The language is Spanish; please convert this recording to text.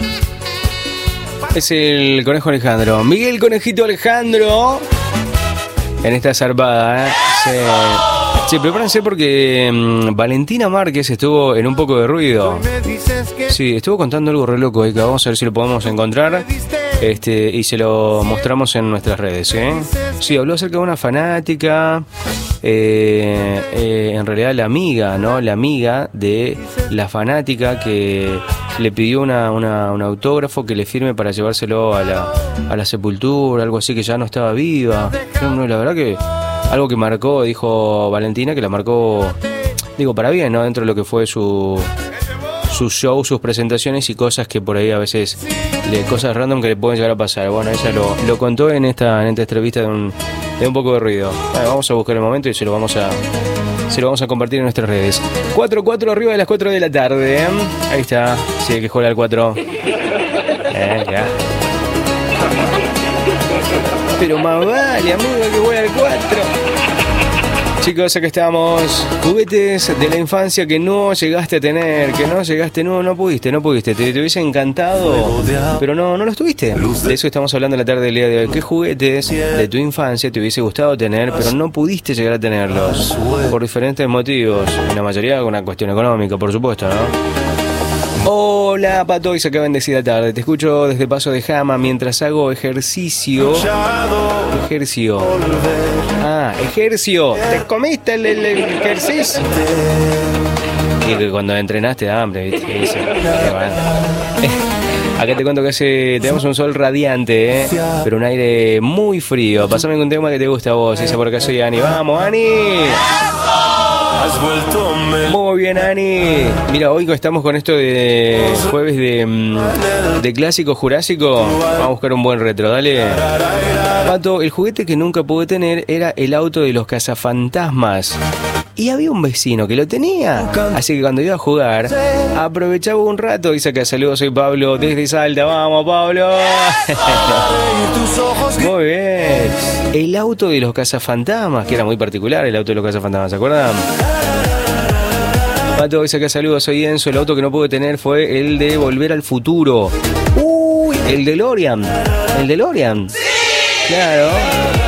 Es el Conejo Alejandro. Miguel Conejito Alejandro. En esta zarpada, Sí, prepárense porque Valentina Márquez estuvo en un poco de ruido. Sí, estuvo contando algo re loco ahí, que vamos a ver si lo podemos encontrar. Y se lo mostramos en nuestras redes, Sí, habló acerca de una fanática. En realidad la amiga, ¿no? La amiga de la fanática que le pidió un autógrafo que le firme para llevárselo a la sepultura, algo así, que ya no estaba viva. No, la verdad que algo que marcó, dijo Valentina, que la marcó, digo, para bien, ¿no? Dentro de lo que fue su show, sus presentaciones y cosas que por ahí a veces, cosas random que le pueden llegar a pasar. Bueno, ella lo contó en esta entrevista de un poco de ruido. Vamos a buscar el momento y se lo vamos a compartir en nuestras redes. 4 arriba de las 4 de la tarde. Ahí está. Sí, que juega al 4. Ya. Pero más vale, amigo, que juega al 4. Chicos, acá estamos. Juguetes de la infancia que no llegaste a tener, no pudiste. Te hubiese encantado, pero no los tuviste. De eso estamos hablando en la tarde del día de hoy. ¿Qué juguetes de tu infancia te hubiese gustado tener, pero no pudiste llegar a tenerlos? Por diferentes motivos. En la mayoría con una cuestión económica, por supuesto, ¿no? Hola, Pato, y se acaba bendecida tarde. Te escucho desde Paso de Jama mientras hago ejercicio. Ejercio. ¿Te comiste el ejercicio? Y que cuando entrenaste da hambre, ¿viste? Acá te cuento que tenemos un sol radiante, pero un aire muy frío. Pásame un tema que te gusta a vos. Dice por acá soy Ani. ¡Vamos, Ani! Muy bien, Ani. Mira, hoy estamos con esto de jueves de clásico jurásico. Vamos a buscar un buen retro, dale. Pato, el juguete que nunca pude tener era el auto de los cazafantasmas. Y había un vecino que lo tenía. Así que cuando iba a jugar, aprovechaba un rato. Dice acá, saludos, soy Pablo desde Salta. ¡Vamos, Pablo! Muy bien. El auto de los cazafantasmas, que era muy particular, el auto de los cazafantasmas, ¿se acuerdan? Pato, dice acá, saludos, soy Enzo. El auto que no pude tener fue el de Volver al Futuro. ¡Uy! El DeLorean. ¿El DeLorean? ¡Sí! Claro.